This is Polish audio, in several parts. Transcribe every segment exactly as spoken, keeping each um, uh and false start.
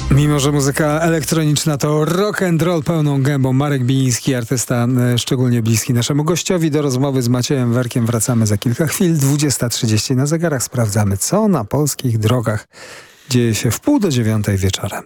Mimo że muzyka elektroniczna to rock and roll pełną gębą, Marek Biliński, artysta e, szczególnie bliski naszemu gościowi. Do rozmowy z Maciejem Werkiem wracamy za kilka chwil. dwudziesta trzydzieści na zegarach. Sprawdzamy, co na polskich drogach dzieje się w pół do dziewiątej wieczorem.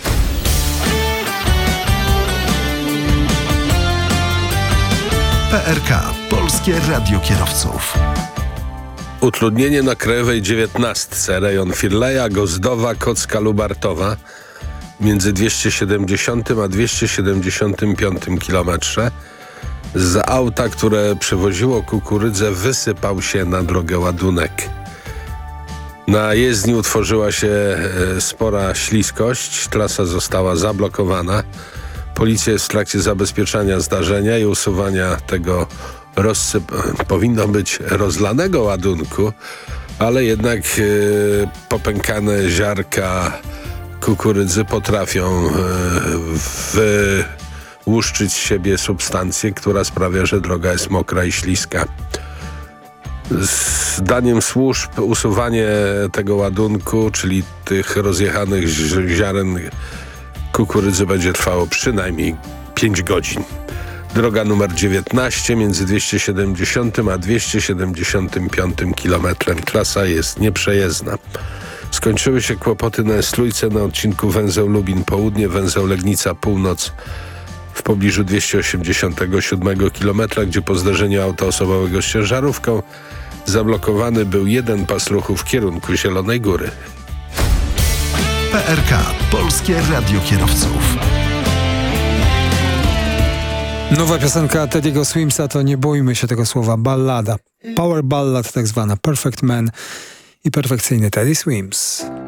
P R K. Polskie Radio Kierowców. Utrudnienie na Krajowej dziewiętnastce, rejon Firleja, Gozdowa, Kocka Lubartowa między dwieście siedemdziesiątym a dwieście siedemdziesiątym piątym kilometrze. Z auta, które przewoziło kukurydzę, wysypał się na drogę ładunek. Na jezdni utworzyła się e, spora śliskość, trasa została zablokowana. Policja jest w trakcie zabezpieczania zdarzenia i usuwania tego rozsyp- powinno być rozlanego ładunku, ale jednak e, popękane ziarka kukurydzy potrafią e, wyłuszczyć z siebie substancję, która sprawia, że droga jest mokra i śliska. Zdaniem służb usuwanie tego ładunku, czyli tych rozjechanych zi- ziaren kukurydzy, będzie trwało przynajmniej pięć godzin. Droga numer dziewiętnaście między dwieście siedemdziesiątym a dwieście siedemdziesiątym piątym kilometrem. Trasa jest nieprzejezdna. Skończyły się kłopoty na Eslujce na odcinku węzeł Lubin Południe, węzeł Legnica Północ w pobliżu dwieście osiemdziesiątego siódmego kilometra, gdzie po zdarzeniu auta osobowego z ciężarówką zablokowany był jeden pas ruchu w kierunku Zielonej Góry. P R K. Polskie Radio Kierowców. Nowa piosenka Teddy'ego Swimsa to, nie bójmy się tego słowa, ballada. Power ballad tak zwana. Perfect Man i perfekcyjny Teddy Swims.